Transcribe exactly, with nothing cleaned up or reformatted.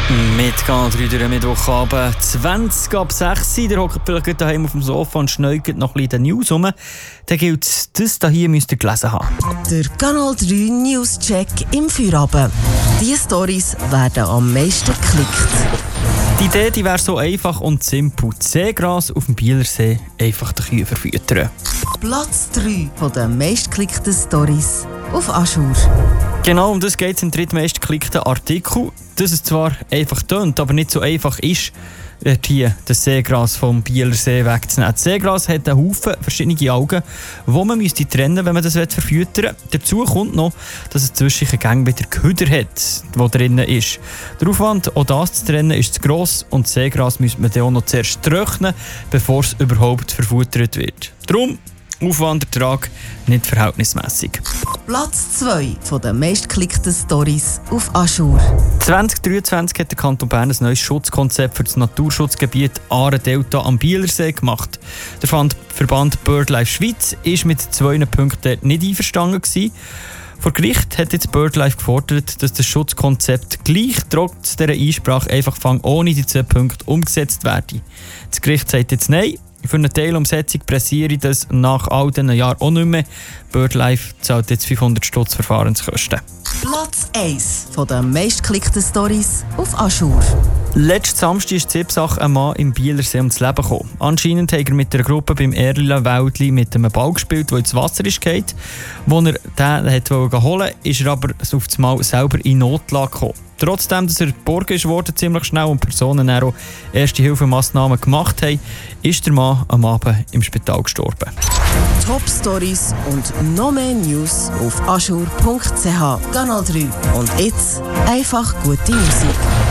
Mit Kanal drei durch den Mittwochabend, zwanzig ab sechs Uhr. Der hockt vielleicht daheim auf dem Sofa und schneugt noch ein bisschen die News rum. Dann gilt es, das hier müsst ihr gelesen haben. Der Kanal drei News-Check im Feierabend. Diese Storys werden am meisten geklickt. Die Idee die wäre so einfach und simpel. Das Seegras auf dem Bielersee einfach die Kühe verfüttern. Platz drei der meistgeklickten Storys auf Aschur. Genau, um das geht es im drittmeist geklickten Artikel. Dass es zwar einfach tönt, aber nicht so einfach ist, hier das Seegras vom Bielersee wegzunehmen. Das Seegras hat einen Haufen verschiedene Algen, die man müsste trennen, wenn man das verfüttern will. Dazu kommt noch, dass es zwischen den Gängen wieder Köder hat, der drinnen ist. Der Aufwand, auch das zu trennen, ist zu gross und das Seegras müsste man dann auch noch zuerst trocknen, bevor es überhaupt verfuttert wird. Darum Aufwand, Ertrag nicht verhältnismäßig. Platz zwei der meistgeklickten Storys auf Aschur. zwanzig dreiundzwanzig hat der Kanton Bern ein neues Schutzkonzept für das Naturschutzgebiet Aare-Delta am Bielersee gemacht. Der Verband BirdLife Schweiz war mit zwei Punkten nicht einverstanden gewesen. Vor Gericht hat jetzt BirdLife gefordert, dass das Schutzkonzept gleich trotz dieser Einsprache einfach ohne die zwei Punkte umgesetzt werde. Das Gericht sagt jetzt nein. Für eine Teilumsetzung pressiere ich das nach all diesen Jahren auch nicht mehr. BirdLife zahlt jetzt fünfhundert Stutz Verfahrenskosten. Platz eins der meistgeklickten Storys auf Aschur. Letzten Samstag ist in Zipsach ein Mann im Bielersee ums Leben gekommen. Anscheinend hat er mit einer Gruppe beim Erlila-Wäldli mit einem Ball gespielt, der ins Wasser ist gefallen. Als er den holen wollte, ist er aber auf das Mal selber in Notlage gekommen. Trotzdem, dass er geborgen wurde, ziemlich schnell und Personen auch erste Hilfemaßnahmen gemacht haben, ist der Mann am Abend im Spital gestorben. Top-Stories und noch mehr News auf aschur punkt c h. Kanal drei. Und jetzt einfach gute Musik.